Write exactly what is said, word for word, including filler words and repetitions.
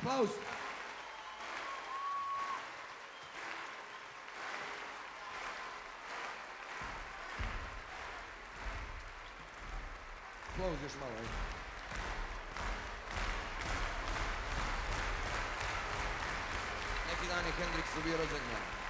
Applaus. Applaus još malo. Ajde. Neki dan je Hendriksu bio rođendan.